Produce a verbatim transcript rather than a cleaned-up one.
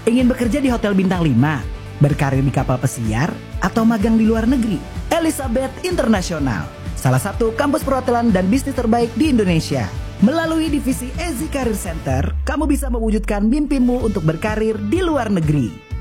Ingin bekerja di hotel bintang lima, berkarir di kapal pesiar, atau magang di luar negeri? Elizabeth International, salah satu kampus perhotelan dan bisnis terbaik di Indonesia. Melalui divisi Ezi Career Center, kamu bisa mewujudkan mimpimu untuk berkarir di luar negeri.